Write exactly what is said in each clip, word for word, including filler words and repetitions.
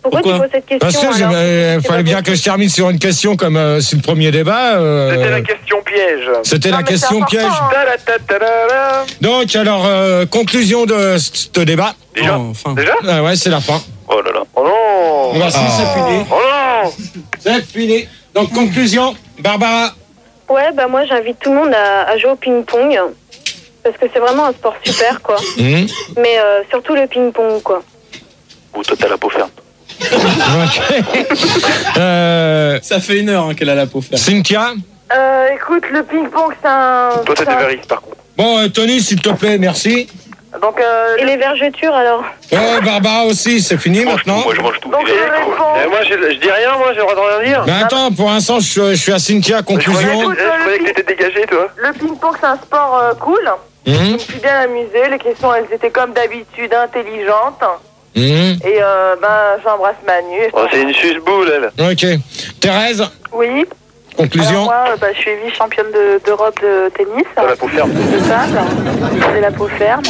Pourquoi, Pourquoi tu poses cette question? Parce que il fallait bien que je termine sur une question comme euh, c'est le premier débat. Euh, C'était la question piège. C'était non, la question piège. Hein. Donc, alors, euh, conclusion de ce débat. Déjà oh, enfin. Déjà ah ouais, c'est la fin. Oh là là. Oh non. Voici, ah. c'est fini. Oh non. C'est fini. Donc, conclusion, Barbara. Ouais, bah moi, j'invite tout le monde à, à jouer au ping-pong. Parce que c'est vraiment un sport super, quoi. Mmh. Mais euh, surtout le ping-pong, quoi. Ou toi, t'as la peau ferme. Okay. euh, Ça fait une heure hein, qu'elle a la peau ferme. Cynthia. Euh, écoute, le ping-pong, c'est un... Toi, t'as c'est des un... varices, par contre. Bon, euh, Tony, s'il te plaît, merci. Donc, euh, Et les vergetures, alors? Ouais, Barbara aussi, c'est fini maintenant. Moi, je mange tout. Donc, je réponds. Et moi, je, je dis rien, moi, j'ai le droit de rien dire. Mais attends, pour l'instant, je, je suis à Cynthia, conclusion. Je croyais, Écoute, que, je croyais que t'étais dégagé, toi. Le ping-pong, c'est un sport euh, cool. Mmh. Je me suis bien amusée. Les questions, elles étaient comme d'habitude intelligentes. Mmh. Et euh, ben, j'embrasse Manu. Oh, c'est une suce-boule, elle. Ok. Thérèse, Oui. conclusion. Alors moi, bah, je suis vice-championne de, d'Europe de tennis. T'as la peau ferme. De table. J'ai la peau ferme.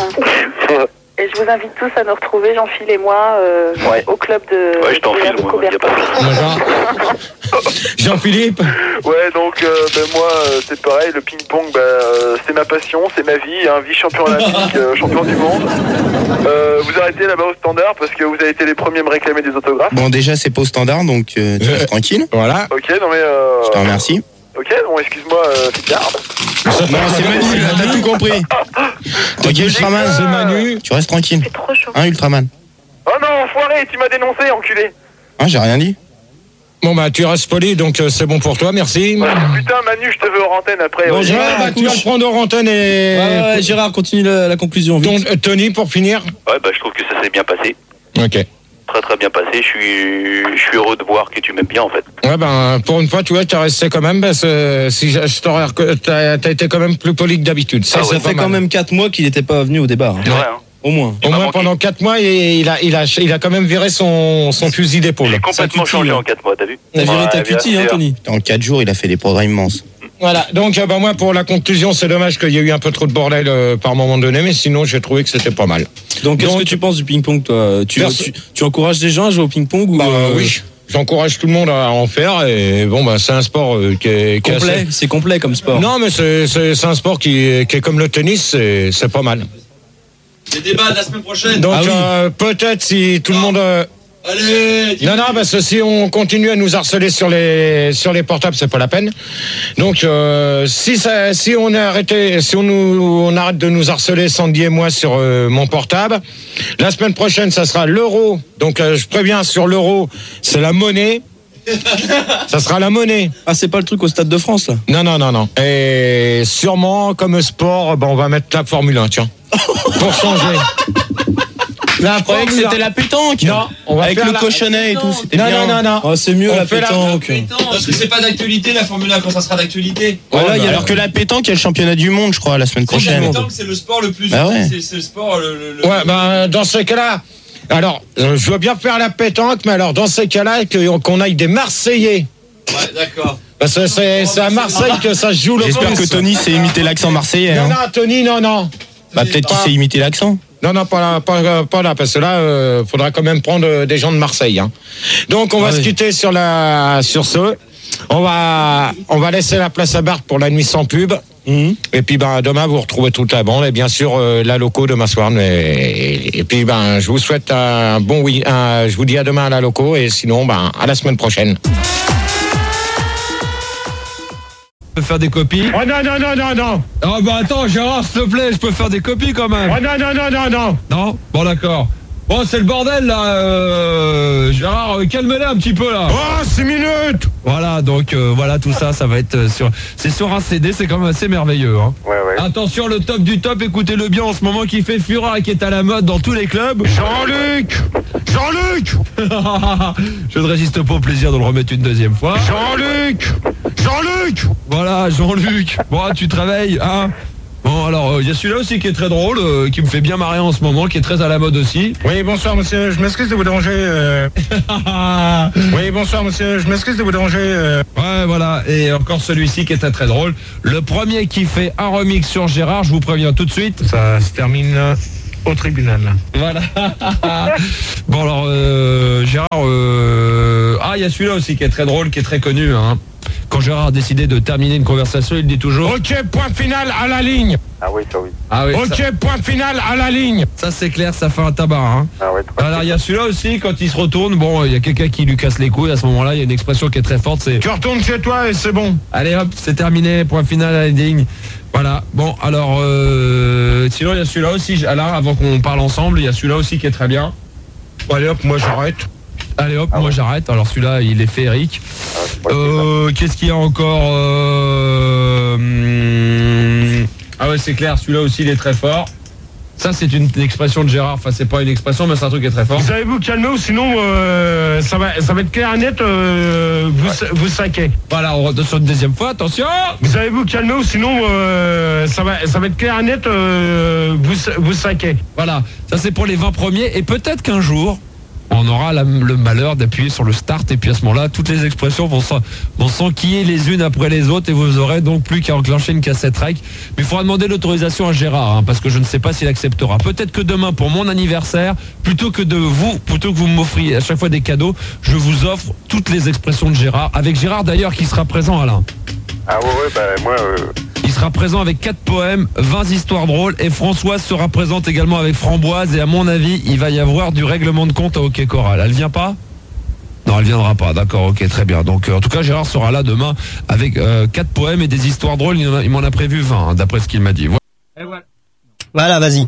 Et je vous invite tous à nous retrouver, Jean-Phil et moi, euh, ouais. au club de... Ouais, je t'enfile, moi, il y a pas de... Jean-Philippe. Ouais, donc, euh, ben, moi, euh, c'est pareil, le ping-pong, bah, euh, c'est ma passion, c'est ma vie, hein, vice-champion olympique, euh, champion du monde. Euh, vous arrêtez là-bas au standard, parce que vous avez été les premiers à me réclamer des autographes. Bon, déjà, c'est pas au standard, donc euh, tu restes tranquille. Voilà. Ok, non mais... Euh... Je te remercie. Ok, bon, excuse-moi, euh, Picard. Non, c'est Manu, là, t'as tout compris. Ok, Ultraman, c'est Manu. Tu restes tranquille. C'est trop chaud. Hein, Ultraman? Oh non, enfoiré, tu m'as dénoncé, enculé. Hein, j'ai rien dit. Bon, bah, tu restes poli, donc euh, c'est bon pour toi, merci. Ouais, putain, Manu, je te veux hors antenne après. Bon, ouais. Gérard, bah, tu vas le prendre hors antenne et... Ouais, ouais, Gérard, continue la, la conclusion. Ton, Vite. euh, Tony, pour finir. Ouais, bah, je trouve que ça s'est bien passé. Ok. Très très bien passé, je suis, je suis heureux de voir que tu m'aimes bien en fait. Ouais, ben, pour une fois, tu vois, tu as resté quand même, parce que si je, je t'aurais, t'as, t'as été quand même plus poli que d'habitude. Ça, Ça, c'est ça pas fait mal. quand même quatre mois qu'il n'était pas venu au débat. Hein. C'est vrai, hein. Au moins. Au m'a moins manqué. pendant quatre mois, et il a, il a, il a, il a quand même viré son, son fusil d'épaule. J'ai complètement Ça changé cutille, en quatre mois, t'as vu? T'as viré Ouais, ta bien cutie, hein, sûr. Tony. En quatre jours, il a fait des progrès immenses. Voilà. Donc, euh, ben, moi, pour la conclusion, c'est dommage qu'il y ait eu un peu trop de bordel euh, par moment donné, mais sinon, j'ai trouvé que c'était pas mal. Donc, qu'est-ce Donc- que tu penses du ping-pong, toi tu, Perso- tu, tu encourages des gens à jouer au ping-pong ou Bah, euh, oui. J'encourage tout le monde à en faire, et bon, bah, c'est un sport euh, qui est, qui est complet assez- C'est complet comme sport. Non, mais c'est, c'est, c'est un sport qui est, qui est comme le tennis, c'est, c'est pas mal. Les débats de la semaine prochaine. Donc, Ah oui. euh, peut-être si tout le monde. euh, Allez. Non, non, parce que si on continue à nous harceler sur les sur les portables, c'est pas la peine. Donc, euh, si ça, si on a arrêté, si on nous, on arrête de nous harceler, Sandy et moi, sur euh, mon portable, la semaine prochaine, ça sera l'euro. Donc, euh, je préviens, sur l'euro, c'est la monnaie. Ça sera la monnaie. Ah, c'est pas le truc au Stade de France, là. Non, non, non, non. Et sûrement, comme sport, ben, on va mettre la Formule un, tiens, pour changer. La Je croyais que Formule un. c'était la pétanque. Non, on va Avec faire le la- cochonnet et tout, c'était Non, bien. non, non, non. Oh, c'est mieux On la fait la- pétanque. Parce que c'est pas d'actualité la Formule un quand ça sera d'actualité. Voilà, il y a Alors que la pétanque, il y a le championnat du monde, je crois, la semaine La prochaine. pétanque, c'est le sport le plus. Bah ouais. c'est, c'est le sport le. le- le- Ouais, ben, dans ces cas-là, alors, euh, je veux bien faire la pétanque, mais alors, dans ces cas-là, que- qu'on aille des Marseillais. Ouais, d'accord. Parce que c'est, c'est à Marseille que ça se joue le J'espère plus. que Tony sait imiter l'accent marseillais. Non, Hein. non, Tony, non, non. Bah, peut-être qu'il pas- sait imiter l'accent. Non, non, pas là, pas, pas là, parce que là, euh, faudra quand même prendre euh, des gens de Marseille. Hein. Donc, on va Ah se oui. quitter sur la, sur ce. On va, on va laisser la place à Bart pour la nuit sans pub. Mhm. Et puis, ben, demain, vous retrouvez toute la bande et bien sûr euh, la loco demain soir. Et, et puis, ben, je vous souhaite un bon oui. Un, je vous dis à demain à la loco et sinon, ben, à la semaine prochaine. Je peux faire des copies. Oh non, non, non, non, non. Ah bah attends Gérard, s'il te plaît, je peux faire des copies quand même. Oh non, non, non, non, non. Non? Bon d'accord. Bon c'est le bordel là, euh, Gérard, euh, calme-les un petit peu là. Oh, six minutes. Voilà, donc euh, voilà tout ça, ça va être euh, sur, c'est sur un C D, c'est quand même assez merveilleux. Hein. Ouais, ouais. Attention, le top du top, écoutez-le bien en ce moment qui fait fureur et qui est à la mode dans tous les clubs. Jean-Luc. Jean-Luc. Je ne résiste pas au plaisir de le remettre une deuxième fois. Jean-Luc. Jean-Luc. Voilà, Jean-Luc. Bon, tu te réveilles, hein? Bon, alors, il euh, y a celui-là aussi qui est très drôle, euh, qui me fait bien marrer en ce moment, qui est très à la mode aussi. Oui, bonsoir monsieur, je m'excuse de vous déranger. euh. Oui, bonsoir monsieur, je m'excuse de vous déranger. euh. Ouais, voilà, et encore celui-ci qui est très très drôle. Le premier qui fait un remix sur Gérard, je vous préviens tout de suite. Ça se termine euh, au tribunal. Voilà. Bon, alors, euh, Gérard, euh, il y a celui-là aussi qui est très drôle, qui est très connu. Hein. Quand Gérard a décidé de terminer une conversation, il dit toujours... Ok, point final à la ligne. Ah oui, ça oui. Ah oui, Ok, ça, point final à la ligne. ça c'est clair, ça fait un tabac. Hein. Ah ouais, très Alors il y a celui-là aussi, quand il se retourne, bon, il y a quelqu'un qui lui casse les couilles. À ce moment-là, il y a une expression qui est très forte, c'est... Tu retournes chez toi et c'est bon. Allez hop, c'est terminé, point final à la ligne. Voilà, bon, alors, euh, sinon il y a celui-là aussi, là, avant qu'on parle ensemble, il y a celui-là aussi qui est très bien. Bon, allez hop, moi j'arrête. Allez hop, Ah moi ouais. j'arrête, alors celui-là, il est féerique. Ah, c'est pas Euh, qu'est-ce qu'il y a encore euh, hum, Ah ouais, c'est clair, celui-là aussi, il est très fort. Ça, c'est une, une expression de Gérard, enfin, c'est pas une expression, mais c'est un truc qui est très fort. Vous allez vous calmer ou sinon euh, ça, va, ça va être clair et net, euh, vous, vous saquez. Voilà, on retourne sur une deuxième fois, attention. Vous allez vous calmer ou sinon euh, ça, va, ça va être clair et net, euh, vous, vous saquez. Voilà, ça c'est pour les vingt premiers, et peut-être qu'un jour, on aura la- le malheur d'appuyer sur le start, et puis à ce moment-là, toutes les expressions vont, s'en- vont s'enquiller les unes après les autres, et vous aurez donc plus qu'à enclencher une cassette rec. Mais il faudra demander l'autorisation à Gérard, hein, parce que je ne sais pas s'il acceptera. Peut-être que demain, pour mon anniversaire, plutôt que de vous, plutôt que vous m'offriez à chaque fois des cadeaux, je vous offre toutes les expressions de Gérard, avec Gérard d'ailleurs qui sera présent, Alain. Ah ouais, ouais, bah moi... Euh... Il sera présent avec quatre poèmes, vingt histoires drôles, et Françoise sera présente également avec Framboise, et à mon avis, il va y avoir du règlement de compte à Hockey Choral. Elle vient pas ? Non, elle viendra pas, d'accord, ok, très bien. Donc, euh, en tout cas, Gérard sera là demain avec euh, quatre poèmes et des histoires drôles. Il, en a- il m'en a prévu vingt, hein, d'après ce qu'il m'a dit. Voilà. Voilà, vas-y.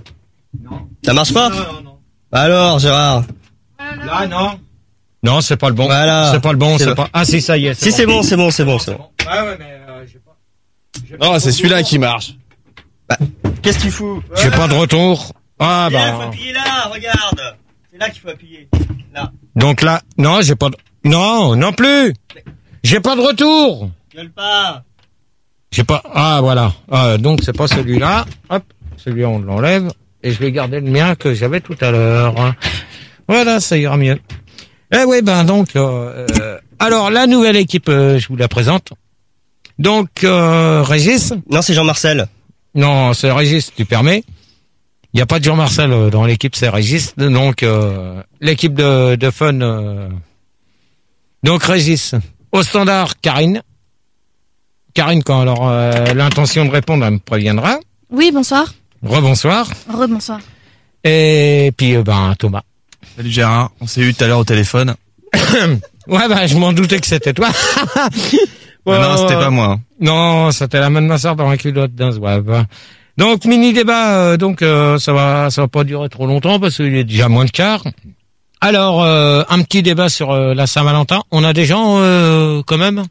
Ça marche pas? Alors, Gérard. Là, non. Non, c'est pas le bon. Voilà. C'est pas le bon, C'est c'est bon. pas. Ah, si, ça y est. Si c'est bon, c'est bon, c'est bon, c'est bon. Ouais, ouais, mais euh, j'ai pas. j'ai pas Oh, c'est de celui-là retour. qui marche. Qu'est-ce qu'il fout? J'ai pas de retour. Ah, Là, faut bah. appuyer là, regarde. C'est là qu'il faut appuyer. Là. Donc là, non, j'ai pas de. Non, non plus. J'ai pas de retour. Gueule pas. J'ai pas. Ah, voilà. Ah, donc c'est pas celui-là. Hop, celui-là on l'enlève et je vais garder le mien que j'avais tout à l'heure. Voilà, ça ira mieux. Eh oui, ben donc. Euh, euh, alors la nouvelle équipe, euh, je vous la présente. Donc euh, Régis. Non, c'est Jean-Marcel. Non, c'est Régis, tu permets. Il n'y a pas de Jean-Marcel euh, dans l'équipe, c'est Régis. Donc euh, l'équipe de, de fun. Euh, donc Régis. Au standard, Karine. Karine, quand elle aura euh, l'intention de répondre, elle me préviendra. Oui, bonsoir. Rebonsoir. Rebonsoir. Et puis, euh, ben, Thomas. Salut Gérard, on s'est eu tout à l'heure au téléphone. Ouais, ben, je m'en doutais que c'était toi. Ah non, c'était pas moi. Non, c'était la main de ma soeur dans la culotte d'un web. Donc, mini débat, euh, donc, euh, ça va, ça va pas durer trop longtemps parce qu'il est déjà moins de quart. Alors, euh, un petit débat sur euh, la Saint-Valentin. On a des gens, euh, quand même,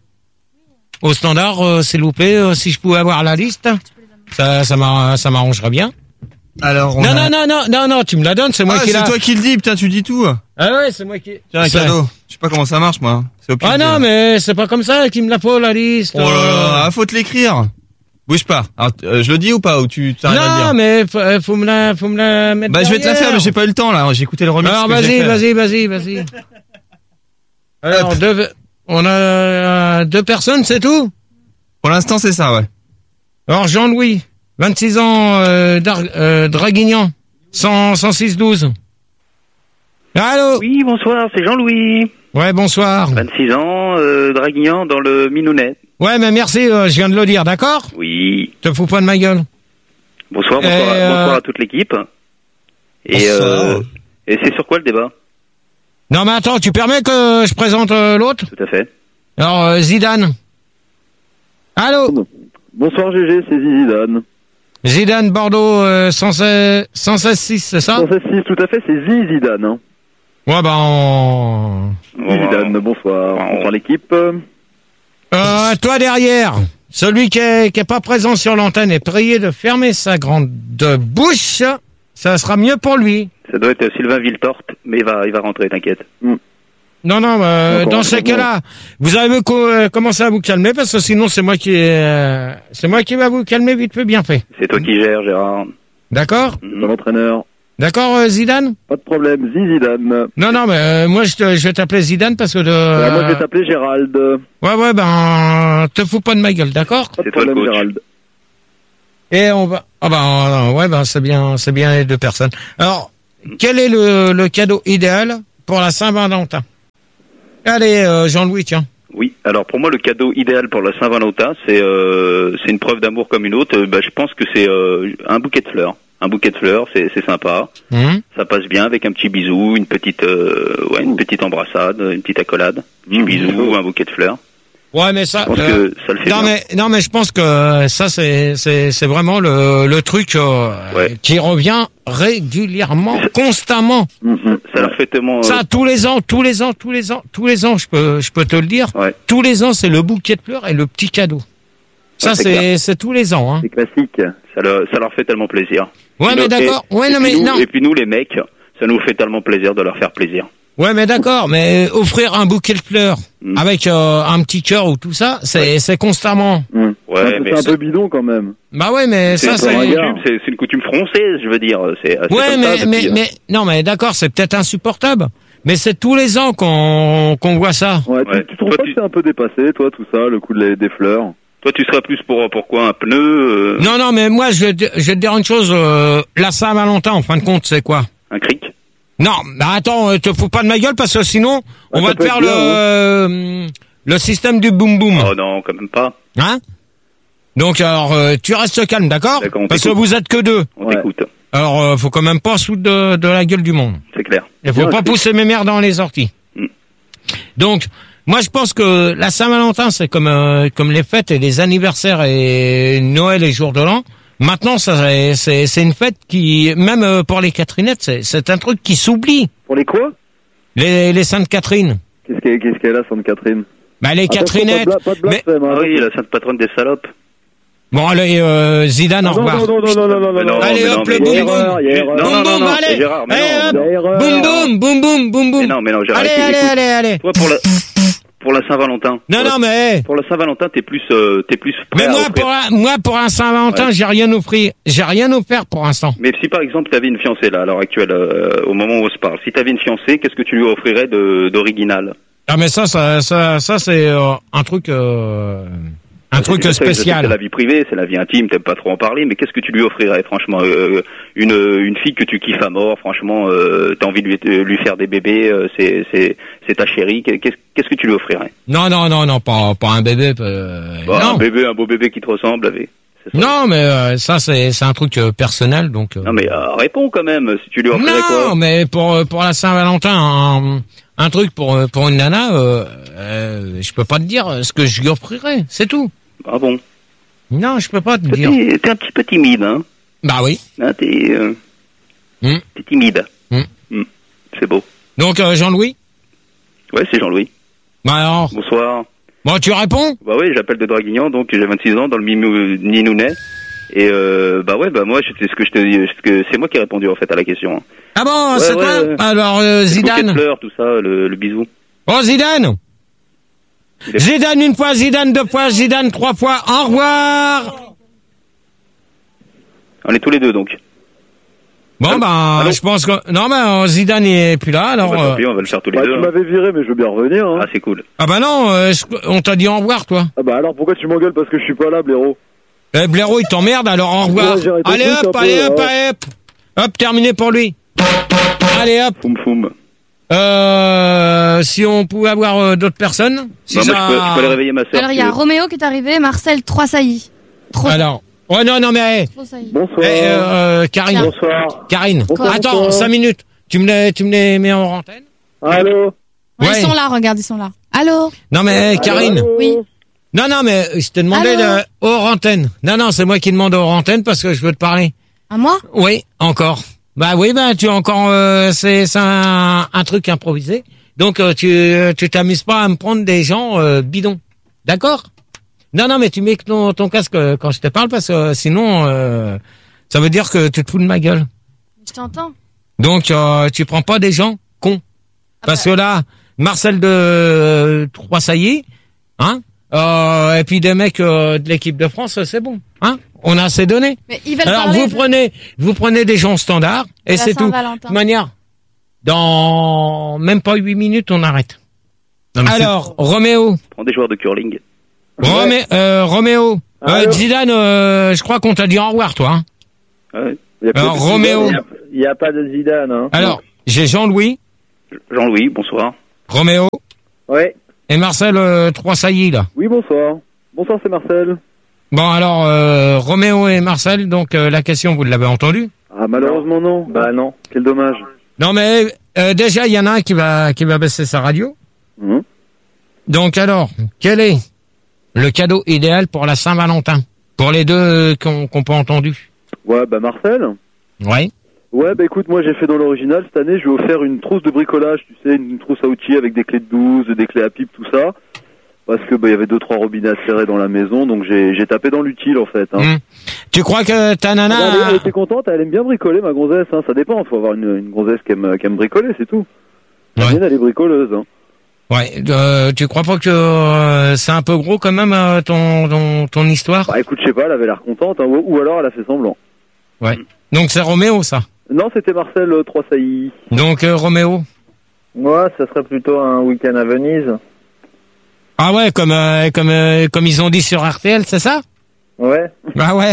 au standard, euh, s'il vous plaît, euh, si je pouvais avoir la liste, ça, ça m'a- ça m'arrangerait bien. Alors, on Non, a... non, non, non, non, non, tu me la donnes, c'est moi Ah, qui la... c'est toi qui le dis, putain, tu dis tout. Ah ouais, c'est moi qui... Tiens, un C'est- cadeau. Je sais pas comment ça marche, moi. C'est au pire Ah de- non, mais c'est pas comme ça qu'il me la faut, la liste. Oh là là, ah, faut te l'écrire. Bouge pas. Alors, euh, je le dis ou pas, ou tu t'arrives à le dire? Non, mais faut, euh, faut me la, faut me la mettre Bah, je vais te la derrière. faire, mais j'ai pas eu le temps, là. J'ai écouté le remix. Alors, que j'ai vas-y, fait. vas-y, vas-y, vas-y. Alors, deux, on a euh, deux personnes, c'est tout? Pour l'instant, c'est ça, ouais. Alors, Jean-Louis, vingt-six ans, euh, Dar- euh, Draguignan, cent, cent six douze. Allô? Oui, bonsoir, c'est Jean-Louis. Ouais, bonsoir. vingt-six ans, euh, Draguignan dans le Minounet. Ouais, mais merci, euh, je viens de le dire, d'accord? Oui. Te fous pas de ma gueule. Bonsoir, bonsoir, Et, euh, bonsoir à toute l'équipe. Et, Bonsoir. euh, et c'est sur quoi le débat? Non, mais attends, tu permets que je présente euh, l'autre? Tout à fait. Alors, euh, Zidane. Allô? Bonsoir G G, c'est Zidane. Zidane, Bordeaux, euh, cent seize six, c'est ça? cent six, tout à fait, c'est Zi Zidane. Hein. Ouais, bah, on... Zi Zidane, bonsoir. Bonsoir l'équipe. Euh, toi derrière, celui qui est, qui est pas présent sur l'antenne est prié de fermer sa grande bouche. Ça sera mieux pour lui. Ça doit être Sylvain Villetorte, mais il va, il va rentrer, t'inquiète. Non, non, euh, D'accord, dans ces d'accord. cas-là, vous avez co- euh, commencé à vous calmer parce que sinon c'est moi qui, euh, c'est moi qui va vous calmer vite fait bien fait. C'est toi qui gères, Gérard. D'accord? Mon entraîneur. D'accord, euh, Zidane? Pas de problème, Zi Zidane. Non, non, mais euh, moi je, te- je vais t'appeler Zidane parce que de. Alors, moi je vais t'appeler Gérald. Ouais, ouais, ben, te fous pas de ma gueule, d'accord? Pas de C'est toi le problème, coach. Gérald. Et on va. Ah ben, ouais, ben c'est bien, c'est bien les deux personnes. Alors, quel est le, le cadeau idéal pour la Saint-Valentin? Allez, euh, Jean-Louis, tiens. Oui, alors pour moi le cadeau idéal pour la Saint-Valentin, c'est euh, c'est une preuve d'amour comme une autre. Euh, bah, je pense que c'est euh, un bouquet de fleurs. Un bouquet de fleurs, c'est c'est sympa. Mmh. Ça passe bien avec un petit bisou, une petite euh, ouais, une petite embrassade, une petite accolade, un petit Mmh. bisou, un bouquet de fleurs. Ouais, mais ça, Je pense euh, que ça le fait non bien. mais non mais je pense que ça c'est c'est c'est vraiment le le truc euh, Ouais. qui revient régulièrement, constamment. Ça leur fait tellement. euh, Ça tous les ans, tous les ans, tous les ans, tous les ans, je peux je peux te le dire. Ouais. Tous les ans, c'est le bouquet de fleurs et le petit cadeau. Ça Ouais, c'est c'est clair. c'est tous les ans, hein. C'est classique. Ça leur, ça leur fait tellement plaisir. Ouais, Et mais nous- d'accord. et- Ouais, et non, puis mais nous- non. Et puis nous les mecs, ça nous fait tellement plaisir de leur faire plaisir. Ouais, mais d'accord, mais offrir un bouquet de fleurs Mm. avec euh, un petit cœur ou tout ça, c'est c'est constamment. Ouais, mais c'est un peu bidon quand même. Bah ouais, mais c'est ça une c'est. coutume, c'est c'est une coutume française, je veux dire. C'est c'est Ouais, comme mais ça mais depuis, mais non, mais d'accord, c'est peut-être insupportable, mais c'est tous les ans qu'on qu'on voit ça. Ouais, tu, Ouais. tu trouves Toi, pas tu- que c'est un peu dépassé, toi, tout ça, le coup de la- des fleurs? Toi, tu serais plus pour pour quoi, un pneu euh, Non, non, mais moi je vais te- je vais te dire une chose, euh, la Saint-Valentin, en fin de compte, c'est quoi? un cric. Non, bah attends, euh, te fous pas de ma gueule parce que sinon, on ça va te peut faire être le bien, euh, le système du boum boum, Oh non, quand même pas. hein? Donc alors, euh, tu restes calme, d'accord? D'accord, on Parce que t'écoute. vous êtes que deux. On Ouais. t'écoute, Alors, euh, faut quand même pas foutre de, de la gueule du monde. c'est clair. Il faut Bien, pas c'est- pousser mes mères dans les orties. Mm. Donc, moi, je pense que la Saint-Valentin, c'est comme euh, comme les fêtes et les anniversaires et Noël et jour de l'an. Maintenant, ça, c'est- c'est c'est une fête qui, même euh, pour les Catherinettes, c'est c'est un truc qui s'oublie. Pour les quoi? Les les Saintes Catherine. Qu'est-ce qu'elle qu'est-ce qu'elle a, Sainte-Catherine? Bah les Attention, Catherinettes. Pas de, bla- pas de Mais blasphème, hein. Ah oui, la sainte patronne des salopes. bon, allez, euh, Zidane, au Non, revoir. non, non, non, non, non, non, Mais non, non, Allez, mais hop, non, le mais- boum Il y a boum. erreur, il y a erreur. Non, Boum non, non, boum, non, allez. Gérard, mais Allez, non, hop. Il y a erreur. Boum boum, boum boum, boum Mais boum. non, mais non, Gérard, Allez, écoute, allez, écoute. allez, allez. Toi, pour la, pour la Saint-Valentin. Non, pour non, mais. Pour la Saint-Valentin, t'es plus, euh, t'es plus prêt Mais à moi, offrir. pour un, moi, pour un Saint-Valentin, Ouais. j'ai rien offert. J'ai rien offert pour l'instant. Mais si par exemple t'avais une fiancée là, à l'heure actuelle, euh, au moment où on se parle, si t'avais une fiancée, qu'est-ce que tu lui offrirais de d'original? Ah, mais ça, ça, ça, ça, c'est euh, un truc, euh, un truc Je sais- je sais que spécial. C'est la vie privée, c'est la vie intime, t'aimes pas trop en parler, mais qu'est-ce que tu lui offrirais, franchement? euh, une une fille que tu kiffes à mort, franchement, euh, t'as envie de lui, de lui faire des bébés, euh, c'est c'est c'est ta chérie. Qu'est-ce qu'est-ce que tu lui offrirais? Non, non, non, non, pas, pas un bébé. euh, Bah, non. un bébé, un beau bébé qui te ressemble, avec. c'est ça. Non, mais euh, ça, c'est, c'est un truc euh, personnel, donc. euh, Non mais euh, réponds quand même. Si tu lui offrirais non, quoi? mais pour euh, pour la Saint-Valentin, un, un truc pour euh, pour une nana, euh, euh, je peux pas te dire ce que je lui offrirais, c'est tout. Ah bon? Non, je peux pas te dire. T'es t'es un petit peu timide, hein? Bah oui. Hein, t'es euh, Hmm. t'es timide. Hmm. Hmm. C'est beau. Donc euh, Jean-Louis. Ouais, c'est Jean-Louis. Bah alors. Bonsoir. Bon, tu réponds. Bah oui, j'appelle de Draguignan, donc j'ai vingt-six ans dans le Mimou- Ninounet. Et euh, bah ouais, bah moi, c'est ce que je te dis, ce que c'est moi qui ai répondu en fait à la question. Ah bon, Ouais, c'est ouais, toi. ouais. Alors euh, Le bouquet de Zidane. fleurs, tout ça, le, le bisou. Oh Zidane. Il est- Zidane une fois, Zidane deux fois, Zidane trois fois. Au revoir. On est tous les deux donc. Bon Allô bah, Allô je pense que non, bah Zidane n'est plus là, alors. Bah, tant euh, pis, on va le faire tous les Bah, deux. tu hein. m'avais viré, mais je veux bien revenir, hein. Ah, c'est cool. Ah bah non, euh, je- on t'a dit au revoir, toi. Ah bah alors pourquoi tu m'engueules parce que je suis pas là, blaireau? Eh, Blaireau, il t'emmerde, alors au revoir. Ouais, j'arrête ton Allez truc hop, un allez peu, hop, là. allez hop. Hop, terminé pour lui. Allez hop. Foum foum. Euh, si on pouvait avoir euh, d'autres personnes. Si Bah, ça... moi, je peux, je peux aller réveiller ma sœur. Alors, il y a Roméo qui est arrivé, Marcel, trois saillies. Trop, Alors. Ouais, non, non, mais. trop saillies. Bonsoir. Eh, euh, Karine. Bonsoir. Karine. Bonsoir, Attends, bonsoir. cinq minutes. Tu me les, tu me les mets en antenne? Allô? Ouais, Ouais. Ils sont là, regarde, ils sont là. Allô? Non, mais, Karine. Allô? Oui. Non, non, mais je t'ai demandé Allô de, hors antenne. Non, non, c'est moi qui demande hors antenne parce que je veux te parler. À moi? Oui, encore. Bah oui, bah tu as encore, euh, c'est c'est un, un truc improvisé. Donc euh, tu tu t'amuses pas à me prendre des gens euh, bidons, d'accord? Non, non, mais tu mets ton, ton casque euh, quand je te parle parce que euh, sinon euh, ça veut dire que tu te fous de ma gueule. Je t'entends. Donc euh, tu prends pas des gens cons. Parce que là, Marcel de euh, Trois Saillies, hein? Euh, et puis des mecs euh, de l'équipe de France, c'est bon, hein? On a assez donné. Mais ils veulent Alors parler vous de- prenez, vous prenez des gens standards et la c'est tout. De Saint-Valentin. toute manière, dans même pas huit minutes, on arrête. Non, mais c'est- Alors Roméo, Prends des joueurs de curling. Romé, euh, Roméo, euh, Allô Zidane, euh, je crois qu'on t'a dit au revoir, toi. Hein. Ouais. Il y a Alors, plus de Roméo. Zidane, Il n'y a, il y a pas de Zidane, hein. Alors j'ai Jean-Louis, Jean-Louis, bonsoir. Roméo, Ouais. Et Marcel euh, trois saillies, là. Oui, bonsoir. Bonsoir, c'est Marcel. Bon, alors, euh, Roméo et Marcel, donc euh, la question, vous l'avez entendue? Ah, malheureusement, non. Bah, non. Quel dommage. Non, mais euh, déjà, il y en a un qui va, qui va baisser sa radio. Mmh. Donc alors, quel est le cadeau idéal pour la Saint-Valentin? Pour les deux euh, qu'on qu'on pas entendu. Ouais, bah, Marcel. Ouais. Ouais, bah écoute, moi j'ai fait dans l'original cette année, je lui ai offert une trousse de bricolage, tu sais, une trousse à outils avec des clés de douze, des clés à pipe, tout ça. Parce que bah il y avait deux trois robinets à serrer dans la maison, donc j'ai j'ai tapé dans l'utile en fait. Hein. Mmh. Tu crois que ta nana... Ah bah, elle, elle était contente, elle aime bien bricoler ma gonzesse, hein. Ça dépend, faut avoir une, une gonzesse qui aime, qui aime bricoler, c'est tout. La Ouais. mienne, elle est bricoleuse. Hein. Ouais, euh, tu crois pas que euh, c'est un peu gros quand même euh, ton, ton ton histoire? Bah écoute, je sais pas, elle avait l'air contente, hein, ou, ou alors elle a fait semblant. Ouais. Donc c'est Roméo ça. Non, c'était Marcel euh, trois saillies. Donc euh, Roméo. Moi, ça serait plutôt un week-end à Venise. Ah ouais, comme euh, comme euh, comme ils ont dit sur R T L, c'est ça? Ouais. Bah ouais.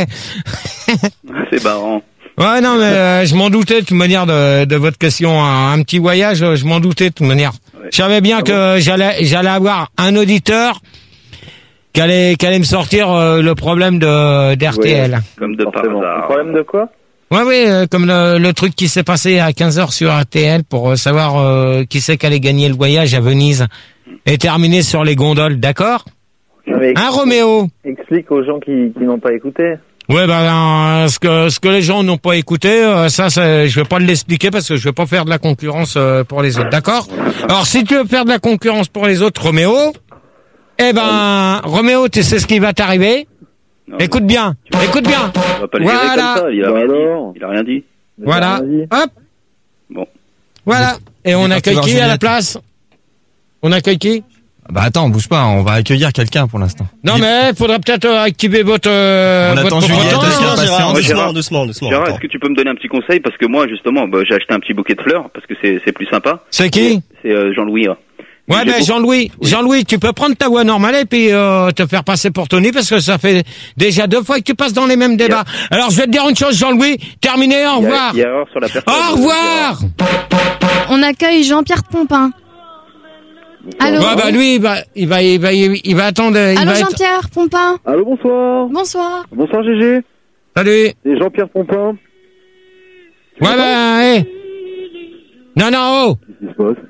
C'est marrant. Ouais, non, mais euh, je m'en doutais de toute manière de, de votre question. Un, un petit voyage, je m'en doutais de toute manière. Ouais. Je savais bien Ah que bon j'allais j'allais avoir un auditeur qui allait, qui allait me sortir euh, le problème de d'R T L. Ouais. Comme de par Forcément. hasard. Le problème de quoi? Ouais, oui, euh, comme le, le truc qui s'est passé à quinze heures sur R T L pour euh, savoir euh, qui c'est qui allait gagner le voyage à Venise et terminer sur les gondoles, d'accord? Non, mais Hein, Roméo? explique aux gens qui, qui n'ont pas écouté. Ouais, ben euh, ce que ce que les gens n'ont pas écouté, euh, ça, c'est- je vais pas l'expliquer parce que je vais pas faire de la concurrence euh, pour les autres, d'accord? Alors, si tu veux faire de la concurrence pour les autres, Roméo, eh ben, Roméo, tu sais ce qui va t'arriver? Non, Écoute bien, écoute bien. On va pas le virer Voilà. comme ça, il a Bah rien alors. dit. Il a rien dit. Voilà, Vas-y. hop, Bon. voilà. Et on Il est accueille parti qui voir à la Juliette. place? On accueille qui? Bah attends, bouge pas, on va accueillir quelqu'un pour l'instant. Non, Il- mais faudrait peut-être euh, activer votre. Euh, On votre attend Juliette, compétence. parce qu'il y a Non, patience. Gérard, Ouais, doucement, Gérard. doucement, doucement. Gérard, Attends. est-ce que tu peux me donner un petit conseil? Parce que moi, justement, bah, j'ai acheté un petit bouquet de fleurs parce que c'est c'est plus sympa. C'est qui? C'est euh, Jean-Louis. hein. Ouais, J'ai ben beaucoup- Jean-Louis, Oui. Jean-Louis, tu peux prendre ta voix normale et puis euh, te faire passer pour Tony parce que ça fait déjà deux fois que tu passes dans les mêmes débats. Alors je vais te dire une chose, Jean-Louis, terminé, au Il y a- revoir. Il y a erreur sur la personne. Au revoir. On accueille Jean-Pierre Pompin. Allô? Ouais, bah lui, il va, il va, il va, il va attendre. Il Allô va être... Jean-Pierre Pompin? Allô, bonsoir. Bonsoir. Bonsoir, G G. Salut. C'est Jean-Pierre Pompin. Ouais, bah, hé. Non, non, oh. Qu'est-ce qui se passe?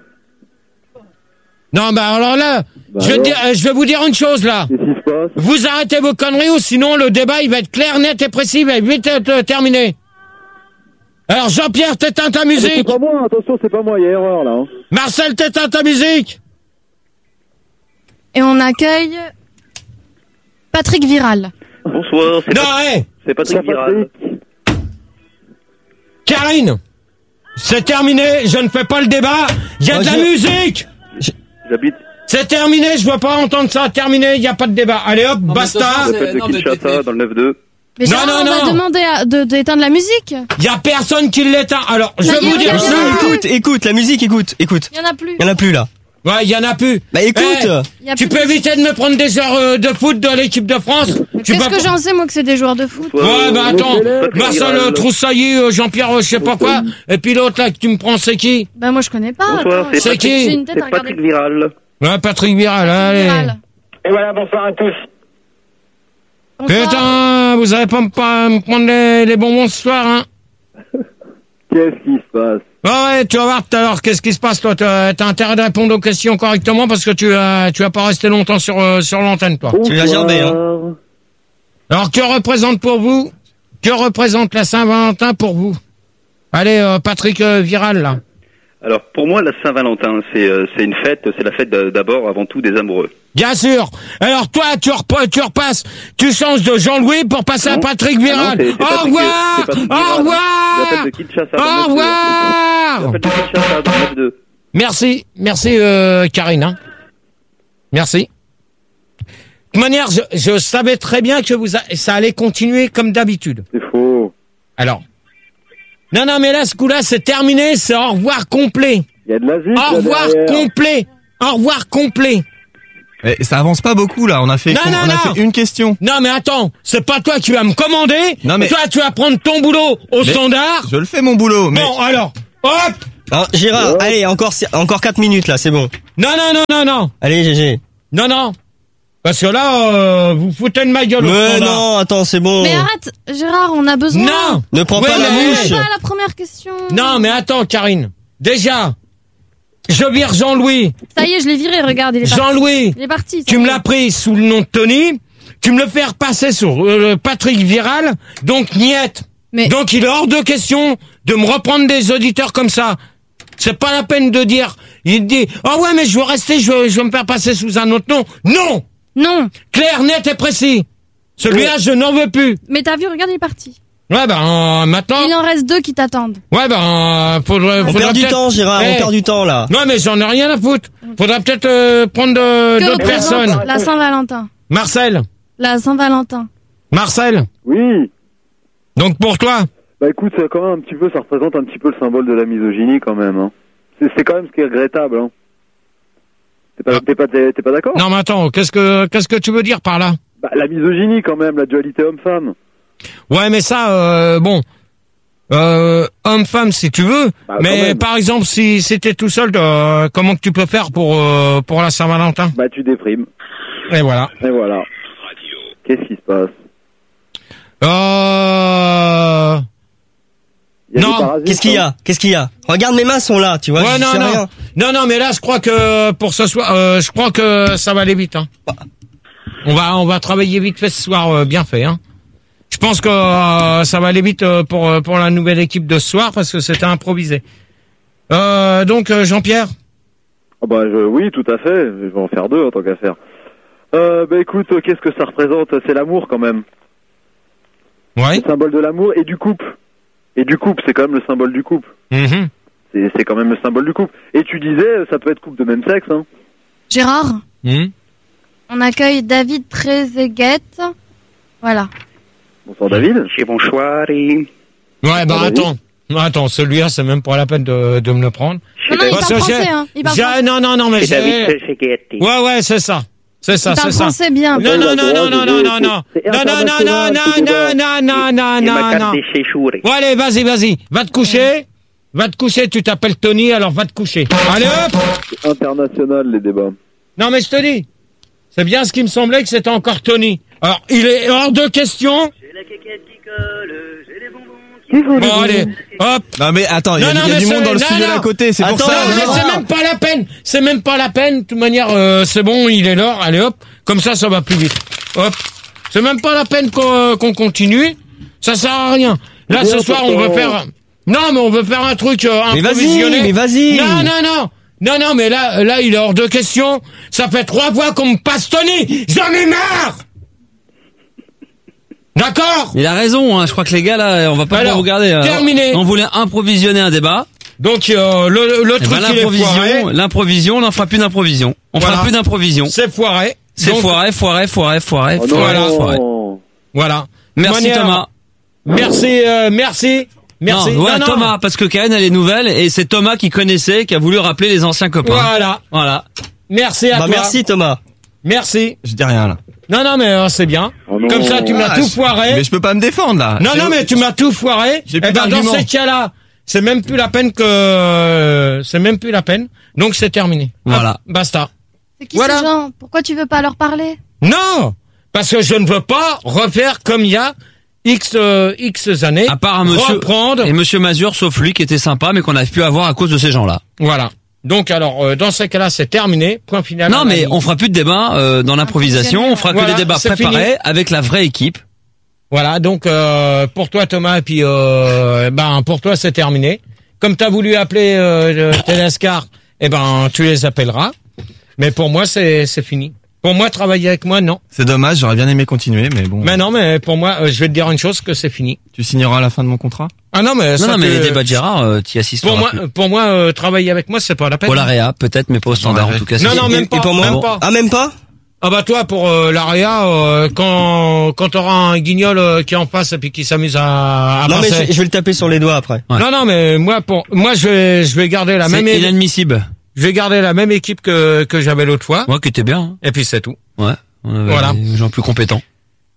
Non, bah alors là, Bah je, vais te alors dire, euh, je vais vous dire une chose là. Qu'est-ce qui se passe? Vous arrêtez vos conneries ou sinon le débat il va être clair, net et précis, il va vite être euh, terminé. Alors Jean-Pierre, t'éteins ta Ah, mais C'est musique. pas moi, attention, c'est pas moi, il y a erreur là. Hein. Marcel, t'éteins ta musique. Et on accueille Patrick Viral. Bonsoir, c'est Non, Pat- hé. c'est Patrick Bonsoir, Viral. Patrick. Karine, c'est terminé, je ne fais pas le débat, il y a de la Bonjour. musique. J'habite. C'est terminé, je veux pas entendre ça, terminé, il n'y a pas de débat. Allez hop, mais basta. ça, c'est- J'appelle de non, mais Kinshasa t'es- dans le neuf deux. Mais Non, Gérard, non, on non. va demander à- de- d'éteindre la musique. Il y a personne qui l'éteint. Alors, je Ça vais y est, vous dire regarde. ça. Non, écoute, écoute, la musique, écoute, écoute. Il y en a plus. Il y en a plus là. Ouais, il y en a plus. Bah écoute. Eh, Il y a tu plus peux de- éviter de me prendre des heures euh, de foot de l'équipe de France. Tu Qu'est-ce peux que pas- j'en sais moi que c'est des joueurs de foot? Ouais, bah attends, Patrick Marcel Viral. euh, Troussailly, euh, Jean-Pierre, euh, je sais pas quoi, et puis l'autre là que tu me prends, c'est qui? Bah moi je connais pas. Bonsoir, attends. c'est C'est Patrick- qui? J'ai une tête à C'est regarder. Patrick Viral. Ouais, Patrick Viral, allez. Viral. Et voilà, bonsoir à tous. Bonsoir. Putain, vous allez pas me, pas me prendre les, les bonbons ce soir, hein? Qu'est-ce qui se passe? Ouais, ouais, tu vas voir tout à l'heure qu'est-ce qui se passe, toi. T'as t'as intérêt de répondre aux questions correctement parce que tu vas, tu vas pas rester longtemps sur, euh, sur l'antenne, toi. Tu vas gerber, hein. Bonsoir. Alors, que représente pour vous, que représente la Saint-Valentin pour vous? Allez, euh, Patrick euh, Viral, là. Alors pour moi, la Saint-Valentin, c'est euh, c'est une fête. C'est la fête d'a- d'abord, avant tout, des amoureux. Bien sûr. Alors toi, tu, repa- tu repasses, tu changes de Jean-Louis pour passer à Non. Patrick Ah Viral. non, c'est- c'est Au Patrick- revoir. c'est Patrick Au Viral. revoir. J'appelle de Kinshasa dans le Au neuf deux. revoir. J'appelle de Kinshasa dans le neuf deux. Merci, merci euh, Karine. hein. Merci. De toute manière, je, je savais très bien que vous a- ça allait continuer comme d'habitude. C'est faux. Alors. Non, non, mais là, ce coup-là, c'est terminé, c'est au revoir complet. Il y a de la zik Au là revoir derrière. complet. Au revoir complet. Eh, ça avance pas beaucoup là, on a fait, Non, on non, a non. fait une question. Non, mais attends, c'est pas toi qui vas me commander. Non, mais- Toi, tu vas prendre ton boulot au Mais- standard. Je le fais mon boulot, mais Bon, alors, hop, Alors, Gérard, oh. allez, encore encore quatre minutes là, c'est bon. Non, non, non, non, non. Allez, G G. Non, non. Parce que là, euh, vous foutez de ma gueule. Mais non, attends, c'est bon. Mais arrête, Gérard, on a besoin. Non. Ne prends ouais, pas la mouche. Pas la première question. Non, mais attends, Karine. Déjà, je vire Jean-Louis. Ça y est, je l'ai viré, regarde, il est parti. Jean-Louis. Il est parti. Tu me l'as pris sous le nom de Tony. Tu me le fais repasser sur euh, Patrick Viral. Donc, niette. Mais... Donc, il est hors de question de me reprendre des auditeurs comme ça. C'est pas la peine de dire. Il dit, oh ouais, mais je veux rester, je veux, je veux me faire passer sous un autre nom. Non! Non. Clair, net et précis. Celui-là, je n'en veux plus. Mais t'as vu, regarde, il est parti. Ouais, ben, euh, maintenant. Il en reste deux qui t'attendent. Ouais, ben, euh, faudrait, on faudrait perd du temps, Gérard, hey. on perd du temps, là. Non, mais j'en ai rien à foutre. Faudrait peut-être, euh, prendre de, d'autres personnes. La Saint-Valentin. Marcel. La Saint-Valentin. Marcel. Oui. Donc, pour toi. Bah, écoute, ça, quand même, un petit peu, ça représente un petit peu le symbole de la misogynie, quand même, hein. C'est, c'est quand même ce qui est regrettable, hein. T'es pas, t'es pas, t'es, t'es pas d'accord? Non, mais attends, qu'est-ce que, qu'est-ce que tu veux dire par là? Bah, la misogynie, quand même, la dualité homme-femme. Ouais, mais ça, euh, bon, euh, homme-femme, si tu veux. Bah, mais par exemple, si c'était tout seul, euh, comment que tu peux faire pour, euh, pour la Saint-Valentin? Bah, tu déprimes. Et voilà. Et voilà. Qu'est-ce qui se passe? Euh... Non, qu'est-ce qu'il y a? Qu'est-ce qu'il y a? Regarde, mes mains sont là, tu vois. Ouais, non, non. Rien. Non, non, mais là, je crois que pour ce soir, euh, je crois que ça va aller vite, hein. On va, on va travailler vite fait ce soir, euh, bien fait, hein. Je pense que euh, ça va aller vite euh, pour pour la nouvelle équipe de ce soir parce que c'était improvisé. Euh, donc, euh, Jean-Pierre. Oh bah, je, oui, tout à fait. Je vais en faire deux en tant qu'à faire. Euh, bah, écoute, qu'est-ce que ça représente? C'est l'amour, quand même. Ouais. Le symbole de l'amour et du couple. Et du couple, c'est quand même le symbole du couple. Mmh. C'est, c'est quand même le symbole du couple. Et tu disais, ça peut être couple de même sexe, hein. Gérard, mmh. on accueille David Trezeguet. Voilà. Bonsoir David. J'ai bonsoir et... Ouais, bah attends. Attends, celui-là, c'est même pas la peine de, de me le prendre. Non, non, il parle français, hein. Il parle français. Non, non, non, mais c'est David Trezeguet. Ouais, ouais, c'est ça. C'est ça, c'est ça. Français bien. Non, non, non, non, non, non, non, non. Non, non, non, non, non, non, non, non, non, non. Bon, allez, vas-y, vas-y. Va te coucher. Va te coucher, tu t'appelles Tony, alors va te coucher. Allez, hop. C'est international, les débats. Non, mais je te dis. C'est bien ce qui me semblait que c'était encore Tony. Alors, il est hors de question. J'ai la quéquette qui colle, j'ai les bonbons qui... Bon, allez, hop. Non, mais attends, il y a, non, y a non, du monde dans le non, studio non. d'à côté, c'est Attends, pour ça. Non, mais c'est même pas la peine. C'est même pas la peine. De toute manière, euh, c'est bon, il est l'heure. Allez, hop. Comme ça, ça va plus vite. Hop. C'est même pas la peine qu'on, qu'on continue. Ça sert à rien. Là, ce soir, on veut faire... Non, mais on veut faire un truc euh, improvisionné. Mais vas-y, mais vas-y. Non, non, non. Non, non, mais là, là, il est hors de question. Ça fait trois fois qu'on me passe Tony. J'en ai marre. D'accord. Il a raison, hein. Je crois que les gars, là, on va pas Alors, pouvoir regarder. Alors, terminé. On voulait improvisionner un débat. Donc, euh, le, le Eh truc, ben, il est foiré. l'improvision, l'improvision, on n'en fera plus d'improvision. On Voilà. fera plus d'improvision. C'est foiré. C'est Donc, foiré, foiré, foiré, foiré, Oh non. foiré, Voilà. foiré. Voilà. Merci Manière- Thomas. Merci, euh, merci. Merci. Non, ouais, Non, non. Thomas, parce que Karen, elle est nouvelle et c'est Thomas qui connaissait, qui a voulu rappeler les anciens copains. Voilà. Voilà. Merci à Bah, toi. merci, Thomas. Merci. Je dis rien, là. Non, non, mais euh, c'est bien. Oh non. Comme ça, tu m'as Ah, tout je- foiré. Mais je peux pas me défendre, là. Non, J'ai- non, mais tu m'as tout foiré. J'ai Eh plus ben, dans d'arguments. ces cas-là, c'est même plus la peine que, euh, c'est même plus la peine. Donc, c'est terminé. Voilà. Ah, basta. C'est qui Voilà. ces gens? Pourquoi tu veux pas leur parler? Non! Parce que je ne veux pas refaire comme il y a X, euh, X années. À part un monsieur, Reprendre. et monsieur Mazur, sauf lui, qui était sympa, mais qu'on n'arrive plus à voir à cause de ces gens-là. Voilà. Donc, alors, euh, dans ces cas-là, c'est terminé. Point final. Non, mais on fera plus de débat euh, dans l'improvisation. On fera que Voilà, des débats c'est préparés fini. avec la vraie équipe. Voilà, donc euh, pour toi Thomas et puis euh, ben pour toi c'est terminé. Comme t'as voulu appeler euh, Téléscar, eh ben tu les appelleras. Mais pour moi c'est c'est fini. Pour moi travailler avec moi non. C'est dommage, j'aurais bien aimé continuer, mais bon. Mais non, mais pour moi euh, je vais te dire une chose que c'est fini. Tu signeras à la fin de mon contrat? Ah non mais Non, ça non, mais te- les débats de Gérard, euh, t'y assisteras pour moi plus. pour moi euh, travailler avec moi c'est pas la peine. Pour la réa, peut-être, mais pas au standard, Ouais. en tout cas. Non, c'est- non, Et- même et pas, pour moi, même bon. pas. Ah, même pas? Ah bah toi pour euh, l'aria euh, quand quand t'auras un guignol euh, qui est en face et puis qui s'amuse à, à Non, mais passer. je, je vais le taper sur les doigts après. Ouais. Non non mais moi pour moi je vais je vais garder la C'est même inadmissible. je vais garder la même équipe que que j'avais l'autre fois Moi, qui était bien. hein. et puis c'est tout. Ouais. On avait Voilà. des gens plus compétents.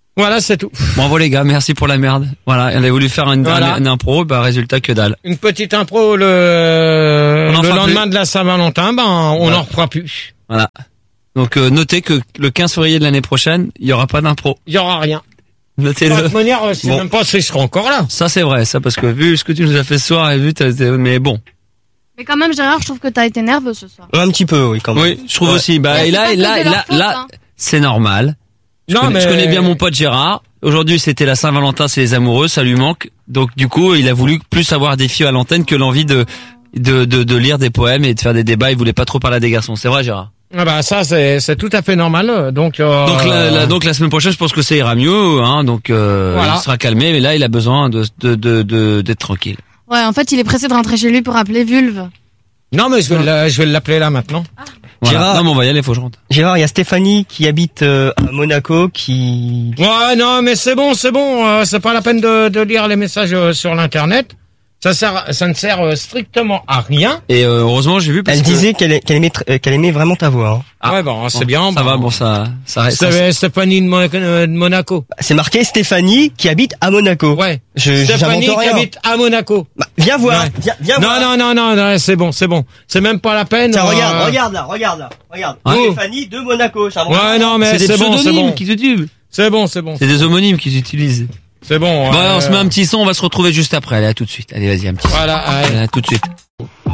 Voilà, c'est tout. Bravo les gars, merci pour la merde. Voilà, elle a voulu faire une, Voilà. une, une impro, bah résultat que dalle. Une petite impro le, On en le fera lendemain plus. de la Saint-Valentin, ben on Voilà. n'en refera plus. Voilà. Donc euh, notez que le quinze février de l'année prochaine, il y aura pas d'impro. Il y aura rien. De Notez-le. toute manière, je sais Bon. même pas si je serai encore là. Ça c'est vrai, ça parce que vu ce que tu nous as fait ce soir et vu, t'as- t'as- mais bon. Mais quand même, Gérard, je trouve que t'as été nerveux ce soir. Un petit peu, oui, quand même. Oui, je trouve Ouais. aussi. Bah Mais et c'est là, pas et que là, de et leur là, faute, là, hein. c'est normal. Je, Non, connais, mais- je connais bien mon pote Gérard. Aujourd'hui, c'était la Saint-Valentin, c'est les amoureux, ça lui manque. Donc du coup, il a voulu plus avoir des filles à l'antenne que l'envie de, de de de lire des poèmes et de faire des débats. Il voulait pas trop parler à des garçons. C'est vrai, Gérard. Ah bah ça c'est c'est tout à fait normal. Donc euh, Donc la, la- donc la semaine prochaine, je pense que ça ira mieux. Hein, donc euh, Voilà. il sera calmé, mais là, il a besoin de de de de- d'être tranquille. Ouais, en fait, il est pressé de rentrer chez lui pour appeler Vulve. non mais je vais la- je vais l'appeler là maintenant. Voilà. Gérard. Non, mais on va y aller, faut que je rentre. Gérard, il y a Stéphanie qui habite euh, à Monaco qui... Ouais non mais c'est bon c'est bon. euh, c'est pas la peine de de lire les messages euh, sur l'internet. Ça sert ça ne sert euh, strictement à rien. Et euh, heureusement, j'ai vu parce Elle que disait qu'elle qu'elle aimait, tr- euh, qu'elle aimait vraiment ta voix. Hein. Ah. ouais bon c'est Bon, bien. ça bon. va, bon ça ça reste. ça- C'est Stéphanie de, Mo- euh, de Monaco. C'est marqué Stéphanie qui habite à Monaco. Ouais. Je, Stéphanie j'invente qui rien. habite à Monaco. Bah, viens voir, Ouais. viens, viens Non, voir. non, non, non, non, c'est bon, c'est bon. C'est même pas la peine. Tiens, euh, regarde, regarde là, regarde là, regarde. Ouais. Stéphanie de Monaco, j'invente Ouais, rien. non, mais C'est des c'est bon, c'est pseudonymes bon. qu'ils utilisent. C'est bon, c'est bon. C'est des homonymes qu'ils utilisent. C'est bon. Bon, euh, on se met un petit son, on va se retrouver juste après. Allez, à tout de suite. Allez, vas-y, un petit son. Voilà, allez. Allez, à tout de suite.